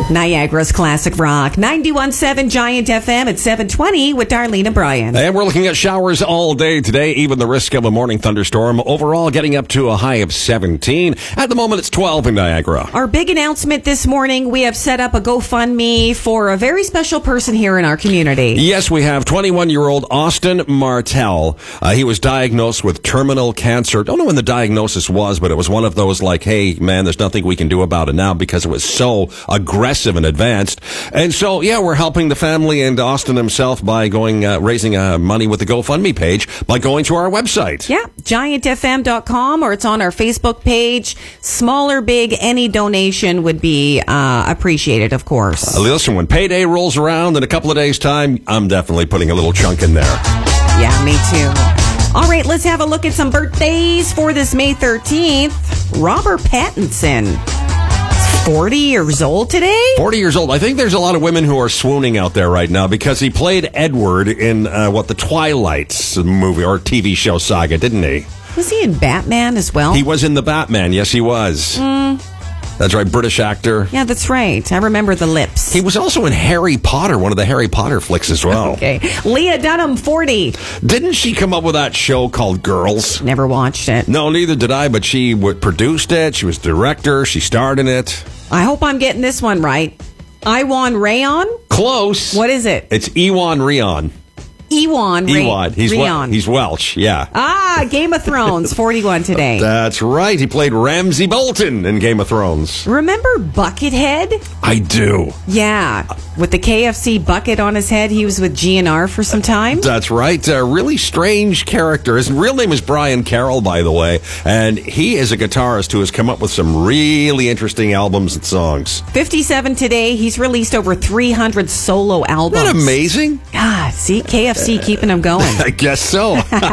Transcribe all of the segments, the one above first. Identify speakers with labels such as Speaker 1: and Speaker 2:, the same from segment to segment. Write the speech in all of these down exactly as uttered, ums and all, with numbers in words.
Speaker 1: Niagara's Classic Rock, ninety-one point seven Giant F M at seven twenty with Darlene and Brian.
Speaker 2: And we're looking at showers all day today, even the risk of a morning thunderstorm. Overall, getting up to a high of seventeen. At the moment, it's twelve in Niagara.
Speaker 1: Our big announcement this morning, we have set up a GoFundMe for a very special person here in our community.
Speaker 2: Yes, we have twenty-one-year-old Austin Martell. Uh, he was diagnosed with terminal cancer. Don't know when the diagnosis was, but it was one of those like, hey, man, there's nothing we can do about it now because it was so aggressive and advanced. And so, yeah, we're helping the family and Austin himself by going uh, raising uh, money with the GoFundMe page by going to our website.
Speaker 1: Yeah, giant f m dot com, or it's on our Facebook page. Small or big, any donation would be uh, appreciated, of course.
Speaker 2: Uh, listen, when payday rolls around in a couple of days' time, I'm definitely putting a little chunk in there.
Speaker 1: Yeah, me too. All right, let's have a look at some birthdays for this May thirteenth. Robert Pattinson. forty years old today?
Speaker 2: forty years old. I think there's a lot of women who are swooning out there right now because he played Edward in, uh, what, the Twilight movie or T V show saga, didn't he?
Speaker 1: Was he in Batman as well?
Speaker 2: He was in the Batman. Yes, he was.
Speaker 1: Mm.
Speaker 2: That's right, British actor.
Speaker 1: Yeah, that's right. I remember the lips.
Speaker 2: He was also in Harry Potter, one of the Harry Potter flicks as well.
Speaker 1: Okay. Leah Dunham, forty.
Speaker 2: Didn't she come up with that show called Girls?
Speaker 1: Never watched it.
Speaker 2: No, neither did I, but she w- produced it. She was director. She starred in it.
Speaker 1: I hope I'm getting this one right. Iwan Rayon?
Speaker 2: Close.
Speaker 1: What is it?
Speaker 2: It's Ewan Rion.
Speaker 1: Ewan Ray-
Speaker 2: Ewan. He's,
Speaker 1: Rion.
Speaker 2: Wel- he's Welsh, yeah.
Speaker 1: Ah, Game of Thrones, forty-one today.
Speaker 2: That's right. He played Ramsay Bolton in Game of Thrones.
Speaker 1: Remember Buckethead?
Speaker 2: I do.
Speaker 1: Yeah. With the K F C bucket on his head, he was with G N R for some time.
Speaker 2: That's right. A really strange character. His real name is Brian Carroll, by the way, and he is a guitarist who has come up with some really interesting albums and songs.
Speaker 1: fifty-seven today. He's released over three hundred solo albums.
Speaker 2: Isn't that amazing?
Speaker 1: God, see, K F C keeping him going.
Speaker 2: I guess so.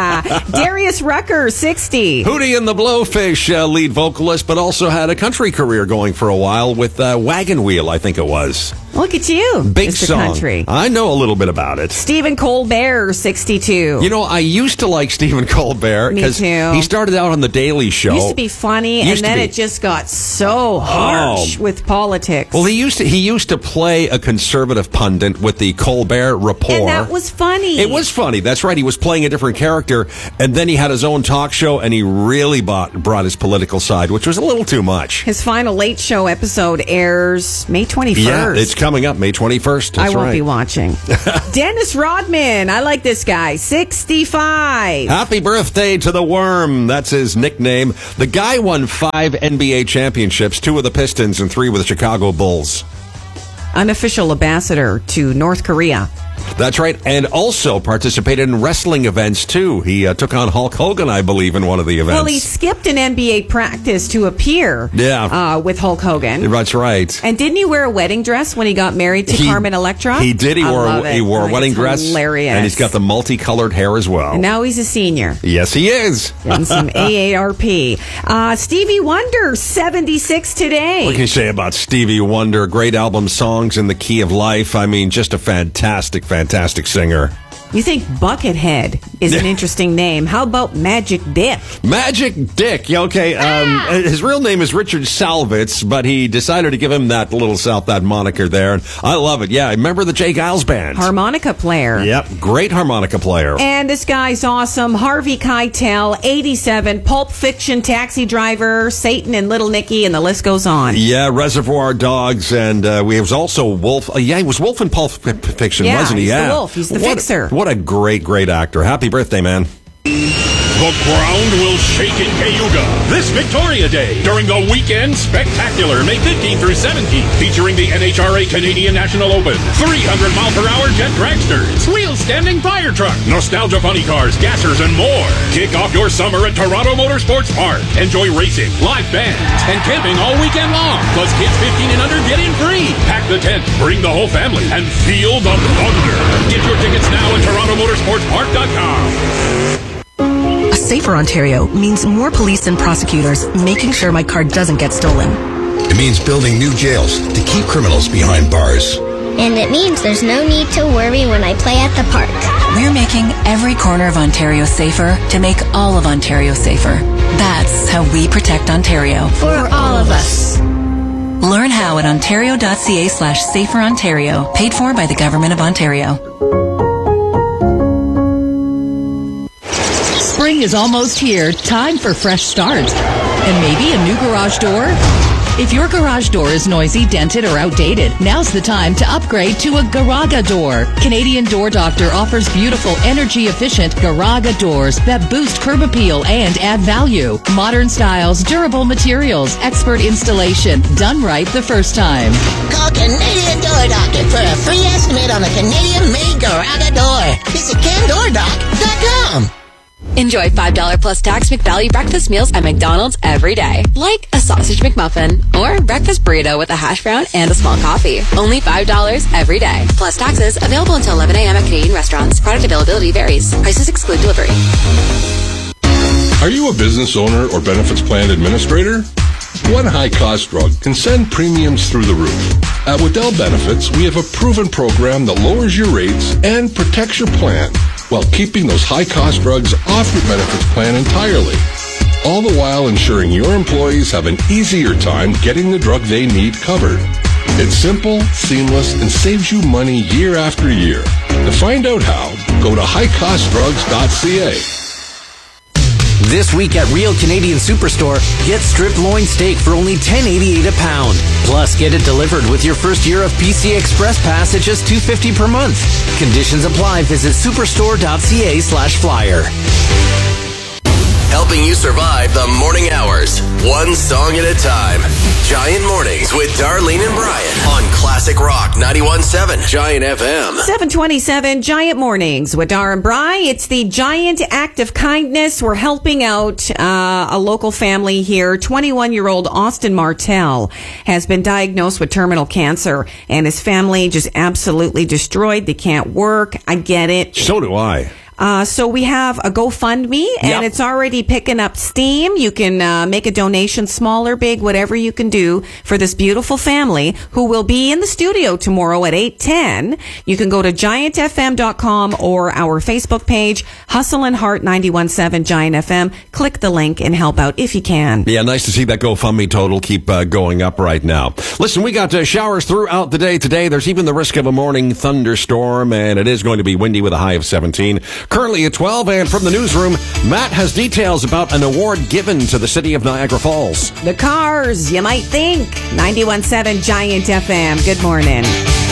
Speaker 1: Darius Rucker, sixty.
Speaker 2: Hootie and the Blowfish uh, lead vocalist, but also had a country career going for a while with uh, Wagon Wheel, I think it was.
Speaker 1: Look at you,
Speaker 2: Big
Speaker 1: Mister
Speaker 2: song.
Speaker 1: Country.
Speaker 2: I know a little bit about it.
Speaker 1: Stephen Colbert, sixty-two.
Speaker 2: You know, I used to like Stephen Colbert because he started out on The Daily Show.
Speaker 1: Used to be funny,
Speaker 2: Used
Speaker 1: and then
Speaker 2: be.
Speaker 1: it just got so harsh
Speaker 2: Oh.
Speaker 1: with politics.
Speaker 2: Well, he used to he used to play a conservative pundit with the Colbert Report.
Speaker 1: And that was funny.
Speaker 2: It was funny. That's right. He was playing a different character, and then he had his own talk show, and he really bought, brought his political side, which was a little too much.
Speaker 1: His final Late Show episode airs May twenty-first.
Speaker 2: Yeah, it's coming up May twenty-first. That's
Speaker 1: I won't
Speaker 2: right.
Speaker 1: be watching. Dennis Rodman. I like this guy. sixty-five.
Speaker 2: Happy birthday to the Worm. That's his nickname. The guy won five N B A championships, two with the Pistons and three with the Chicago Bulls.
Speaker 1: Unofficial ambassador to North Korea.
Speaker 2: That's right, and also participated in wrestling events, too. He uh, took on Hulk Hogan, I believe, in one of the events.
Speaker 1: Well, he skipped an N B A practice to appear
Speaker 2: Yeah.
Speaker 1: uh, with Hulk Hogan.
Speaker 2: That's right.
Speaker 1: And didn't he wear a wedding dress when he got married to
Speaker 2: He-
Speaker 1: Carmen Electra?
Speaker 2: He did. He
Speaker 1: I
Speaker 2: wore
Speaker 1: love
Speaker 2: a,
Speaker 1: it.
Speaker 2: he wore
Speaker 1: I
Speaker 2: a
Speaker 1: think
Speaker 2: wedding
Speaker 1: it's
Speaker 2: dress.
Speaker 1: Hilarious.
Speaker 2: And he's got the multicolored hair as well.
Speaker 1: And now he's a senior.
Speaker 2: Yes, he is.
Speaker 1: Getting some A A R P. Uh, Stevie Wonder, seventy-six today.
Speaker 2: What can you say about Stevie Wonder? Great album, Songs in the Key of Life. I mean, just a fantastic, fantastic singer.
Speaker 1: You think Buckethead is an interesting name. How about Magic Dick?
Speaker 2: Magic Dick. Yeah, okay. Um,
Speaker 1: Ah!
Speaker 2: his real name is Richard Salvitz, but he decided to give him that little South, that moniker there. And I love it. Yeah, I remember the Jay Giles Band.
Speaker 1: Harmonica player.
Speaker 2: Yep, great harmonica player.
Speaker 1: And this guy's awesome. Harvey Keitel, eighty-seven, Pulp Fiction taxi driver, Satan and Little Nicky, and the list goes on.
Speaker 2: Yeah, Reservoir Dogs, and uh, we was also Wolf. Uh, yeah, he was Wolf in Pulp Fiction,
Speaker 1: Yeah,
Speaker 2: wasn't he?
Speaker 1: he's the
Speaker 2: Yeah,
Speaker 1: Wolf. He's the
Speaker 2: what,
Speaker 1: fixer.
Speaker 2: What a great, great actor. Happy birthday, man.
Speaker 3: The ground will shake in Cayuga this Victoria Day during the Weekend Spectacular, May fifteenth through seventeenth, featuring the N H R A Canadian National Open, three hundred mile per hour jet dragsters, wheel-standing fire truck, nostalgia funny cars, gassers, and more. Kick off your summer at Toronto Motorsports Park. Enjoy racing, live bands, and camping all weekend long. Plus, kids fifteen and under get in free. Pack the tent, bring the whole family, and feel the thunder. Get your tickets now at toronto motorsports park dot com.
Speaker 4: A safer Ontario means more police and prosecutors making sure my car doesn't get stolen.
Speaker 5: It means building new jails to keep criminals behind bars.
Speaker 6: And it means there's no need to worry when I play at the park.
Speaker 4: We're making every corner of Ontario safer to make all of Ontario safer. That's how we protect Ontario.
Speaker 6: For all of us.
Speaker 4: Learn how now at ontario.ca slash safer Ontario. Paid for by the Government of Ontario.
Speaker 7: Spring is almost here. Time for fresh starts. And maybe a new garage door? If your garage door is noisy, dented, or outdated, now's the time to upgrade to a Garaga door. Canadian Door Doctor offers beautiful, energy-efficient Garaga doors that boost curb appeal and add value. Modern styles, durable materials, expert installation, done right the first time.
Speaker 8: Call Canadian Door Doctor for a free estimate on a Canadian-made Garaga door. Visit can door doc dot com.
Speaker 9: Enjoy five dollars plus tax McValue breakfast meals at McDonald's every day. Like a sausage McMuffin or breakfast burrito with a hash brown and a small coffee. Only five dollars every day. Plus taxes. Available until eleven a.m. at Canadian restaurants. Product availability varies. Prices exclude delivery.
Speaker 3: Are you a business owner or benefits plan administrator? One high-cost drug can send premiums through the roof. At Waddell Benefits, we have a proven program that lowers your rates and protects your plan while keeping those high-cost drugs off your benefits plan entirely, all the while ensuring your employees have an easier time getting the drug they need covered. It's simple, seamless, and saves you money year after year. To find out how, go to high cost drugs dot c a.
Speaker 10: This week at Real Canadian Superstore, get strip loin steak for only ten eighty-eight a pound. Plus, get it delivered with your first year of P C Express Pass at just two fifty per month. Conditions apply. Visit superstore dot c a slash flyer.
Speaker 11: Helping you survive the morning hours, one song at a time. Giant Mornings with Darlene and Brian on Classic Rock ninety-one point seven Giant F M.
Speaker 1: seven twenty-seven Giant Mornings with Dar and Bry. It's the Giant Act of Kindness. We're helping out uh, a local family here. twenty-one-year-old Austin Martell has been diagnosed with terminal cancer, and his family just absolutely destroyed. They can't work. I get it.
Speaker 2: So do I.
Speaker 1: Uh, so we have a GoFundMe, and
Speaker 2: yep.
Speaker 1: it's already picking up steam. You can uh, make a donation, small or big, whatever you can do for this beautiful family who will be in the studio tomorrow at eight ten. You can go to giant f m dot com or our Facebook page, Hustle and Heart ninety-one point seven Giant F M. Click the link and help out if you can.
Speaker 2: Yeah, nice to see that GoFundMe total keep uh, going up right now. Listen, we got uh, showers throughout the day today. There's even the risk of a morning thunderstorm, and it is going to be windy with a high of seventeen. Currently at twelve, and from the newsroom, Matt has details about an award given to the city of Niagara Falls.
Speaker 1: The cars, you might think. ninety-one point seven Giant F M. Good morning.